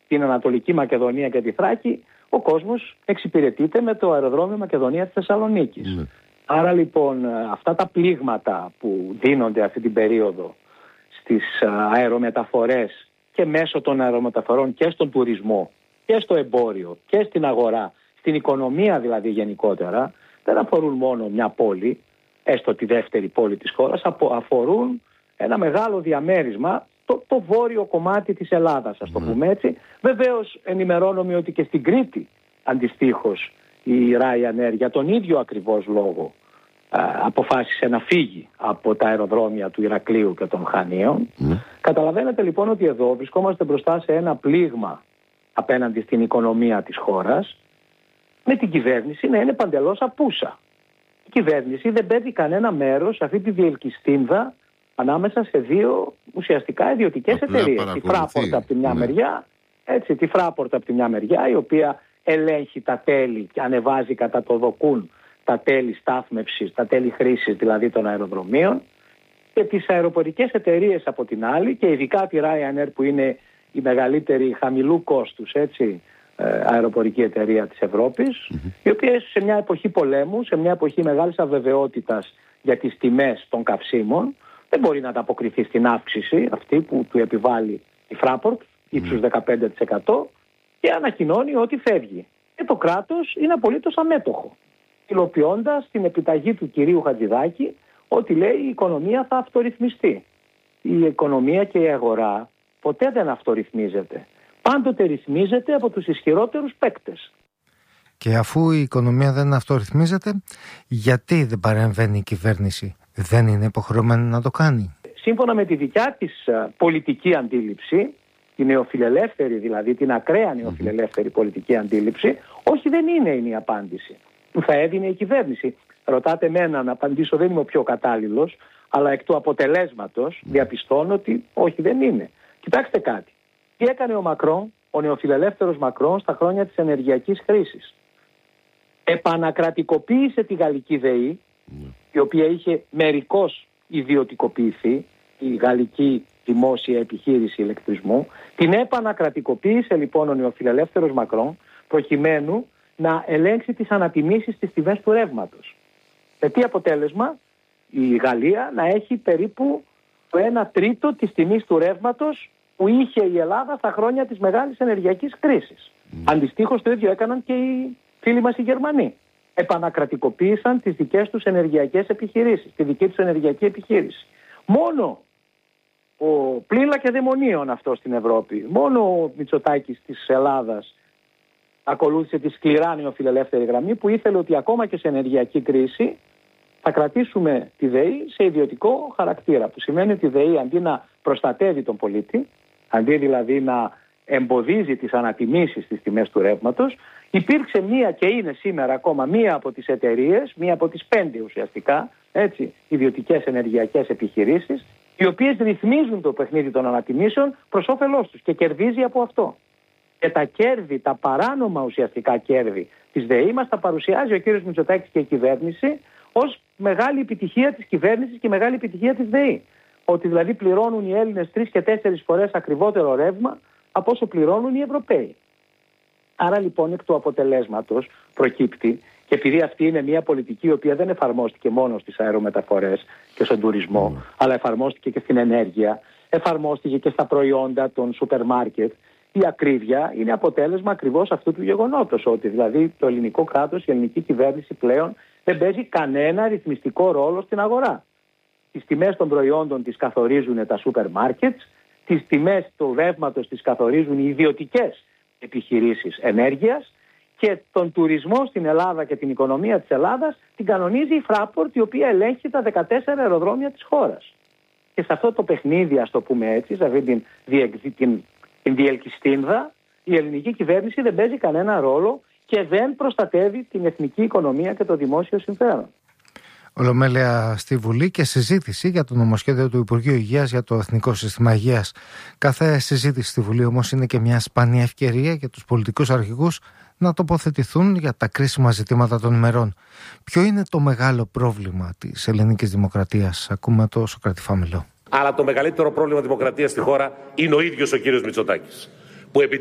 στην Ανατολική Μακεδονία και τη Θράκη, ο κόσμος εξυπηρετείται με το αεροδρόμιο Μακεδονία της Θεσσαλονίκης. Άρα λοιπόν αυτά τα πλήγματα που δίνονται αυτή την περίοδο στις αερομεταφορές και μέσω των αερομεταφορών και στον τουρισμό και στο εμπόριο και στην αγορά, στην οικονομία δηλαδή γενικότερα, δεν αφορούν μόνο μια πόλη, έστω τη δεύτερη πόλη της χώρας, αφορούν ένα μεγάλο διαμέρισμα, το βόρειο κομμάτι της Ελλάδας, ας το πούμε έτσι. Βεβαίως ενημερώνομαι ότι και στην Κρήτη αντιστοίχως η Ryanair για τον ίδιο ακριβώς λόγο αποφάσισε να φύγει από τα αεροδρόμια του Ηρακλείου και των Χανίων. Καταλαβαίνετε λοιπόν ότι εδώ βρισκόμαστε μπροστά σε ένα πλήγμα απέναντι στην οικονομία της χώρας, με την κυβέρνηση να είναι παντελώς απούσα. Η κυβέρνηση δεν παίρνει κανένα μέρος σε αυτή τη διελκυστίνδα ανάμεσα σε δύο ουσιαστικά ιδιωτικές εταιρείες. Τη Fraport από τη μια μεριά, έτσι, τη Fraport από τη μια μεριά, η οποία ελέγχει τα τέλη και ανεβάζει κατά το δοκούν τα τέλη στάθμευσης, τα τέλη χρήσης δηλαδή των αεροδρομίων, και τις αεροπορικές εταιρείες από την άλλη, και ειδικά τη Ryanair που είναι η μεγαλύτερη χαμηλού κόστους, έτσι, αεροπορική εταιρεία της Ευρώπης, η οποία σε μια εποχή πολέμου, σε μια εποχή μεγάλης αβεβαιότητας για τις τιμές των καυσίμων, δεν μπορεί να ανταποκριθεί στην αύξηση αυτή που του επιβάλλει η Fraport, ύψους 15%, και ανακοινώνει ότι φεύγει. Και το κράτος είναι απολύτως αμέτωχο, υλοποιώντας την επιταγή του κυρίου Χατζηδάκη ότι λέει η οικονομία θα αυτορυθμιστεί. Η οικονομία και η αγορά ποτέ δεν αυτορυθμίζεται. Πάντοτε ρυθμίζεται από τους ισχυρότερους παίκτες. Και αφού η οικονομία δεν αυτορυθμίζεται, γιατί δεν παρεμβαίνει η κυβέρνηση? Δεν είναι υποχρεωμένη να το κάνει? Σύμφωνα με τη δικιά της πολιτική αντίληψη, τη νεοφιλελεύθερη, δηλαδή την ακραία νεοφιλελεύθερη πολιτική αντίληψη, όχι, δεν είναι η απάντηση που θα έδινε η κυβέρνηση. Ρωτάτε εμένα να απαντήσω, δεν είμαι ο πιο κατάλληλος, αλλά εκ του αποτελέσματος διαπιστώνω ότι όχι, δεν είναι. Κοιτάξτε κάτι. Τι έκανε ο Μακρόν, ο νεοφιλελεύθερος Μακρόν, στα χρόνια της ενεργειακής κρίσης? Επανακρατικοποίησε τη γαλλική ΔΕΗ, η οποία είχε μερικώς ιδιωτικοποιηθεί, η γαλλική δημόσια επιχείρηση ηλεκτρισμού. Την επανακρατικοποίησε λοιπόν ο νεοφιλελεύθερος Μακρόν, προκειμένου να ελέγξει τις ανατιμήσεις στις τιμές του ρεύματος. Με τι αποτέλεσμα? Η Γαλλία να έχει περίπου το 1/3 της τιμής του ρεύματος που είχε η Ελλάδα στα χρόνια της μεγάλης ενεργειακής κρίσης. Αντιστοίχως το ίδιο έκαναν και οι φίλοι μας οι Γερμανοί. Επανακρατικοποίησαν τις δικές τους ενεργειακές επιχειρήσεις, τη δική τους ενεργειακή επιχείρηση. Μόνο ο πλήλα και δαιμονίων αυτό στην Ευρώπη, μόνο ο Μητσοτάκης της Ελλάδας ακολούθησε τη σκληρά νεοφιλελεύθερη γραμμή που ήθελε ότι ακόμα και σε ενεργειακή κρίση θα κρατήσουμε τη ΔΕΗ σε ιδιωτικό χαρακτήρα, που σημαίνει ότι η ΔΕΗ αντί να προστατεύει τον πολίτη, αντί δηλαδή να εμποδίζει τις ανατιμήσεις στις τιμές του ρεύματος, υπήρξε μία και είναι σήμερα ακόμα μία από τις εταιρείες, μία από τις 5 ουσιαστικά, έτσι, ιδιωτικές ενεργειακές επιχειρήσεις, οι οποίες ρυθμίζουν το παιχνίδι των ανατιμήσεων προς όφελός τους και κερδίζει από αυτό. Και τα κέρδη, τα παράνομα ουσιαστικά κέρδη της ΔΕΗ μας τα παρουσιάζει ο κύριος Μητσοτάκης και η κυβέρνηση ως μεγάλη επιτυχία της κυβέρνησης και μεγάλη επιτυχία της ΔΕΗ. Ότι δηλαδή πληρώνουν οι Έλληνες 3 και 4 φορές ακριβότερο ρεύμα από όσο πληρώνουν οι Ευρωπαίοι. Άρα λοιπόν εκ του αποτελέσματος προκύπτει, και επειδή αυτή είναι μια πολιτική η οποία δεν εφαρμόστηκε μόνο στις αερομεταφορές και στον τουρισμό, αλλά εφαρμόστηκε και στην ενέργεια, εφαρμόστηκε και στα προϊόντα των σούπερ μάρκετ, η ακρίβεια είναι αποτέλεσμα ακριβώς αυτού του γεγονότος, ότι δηλαδή το ελληνικό κράτος, η ελληνική κυβέρνηση πλέον δεν παίζει κανένα ρυθμιστικό ρόλο στην αγορά. Τις τιμές των προϊόντων τις καθορίζουν τα σούπερ μάρκετ, τις τιμές του ρεύματος τις καθορίζουν οι ιδιωτικές επιχειρήσεις ενέργειας, και τον τουρισμό στην Ελλάδα και την οικονομία της Ελλάδας την κανονίζει η Fraport, η οποία ελέγχει τα 14 αεροδρόμια της χώρας. Και σε αυτό το παιχνίδι, ας το πούμε έτσι, σε αυτή την διελκυστίνδα, η ελληνική κυβέρνηση δεν παίζει κανένα ρόλο και δεν προστατεύει την εθνική οικονομία και το δημόσιο συμφέρον. Ολομέλεια στη Βουλή και συζήτηση για το νομοσχέδιο του Υπουργείου Υγείας για το Εθνικό Σύστημα Υγείας. Κάθε συζήτηση στη Βουλή όμως είναι και μια σπάνια ευκαιρία για τους πολιτικούς αρχηγούς να τοποθετηθούν για τα κρίσιμα ζητήματα των ημερών. Ποιο είναι το μεγάλο πρόβλημα της ελληνικής δημοκρατίας? Ακούμε το Σωκράτη Φάμελο. Αλλά το μεγαλύτερο πρόβλημα δημοκρατίας στη χώρα είναι ο ίδιος ο κύριος Μητσοτάκης, που